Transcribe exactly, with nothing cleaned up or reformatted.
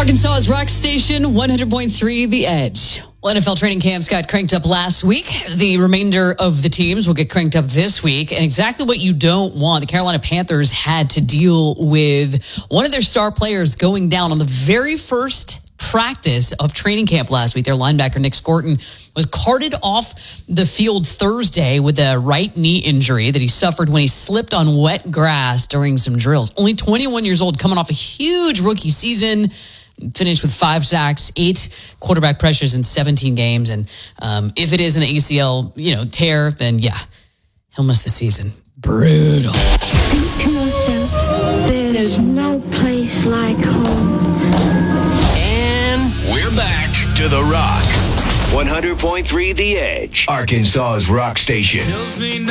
Arkansas's rock station, one hundred point three The Edge. Well, N F L training camps got cranked up last week. The remainder of the teams will get cranked up this week. And exactly what you don't want, the Carolina Panthers had to deal with one of their star players going down on the very first practice of training camp last week. Their linebacker, Nick Scorton, was carted off the field Thursday with a right knee injury that he suffered when he slipped on wet grass during some drills. Only twenty-one years old, coming off a huge rookie season. Finished with five sacks, eight quarterback pressures in seventeen games. And um, if it is an A C L, you know, tear, then yeah, he'll miss the season. Brutal. Think to yourself, there's no place like home. And we're back to The Rock. one hundred point three The Edge, Arkansas's rock station.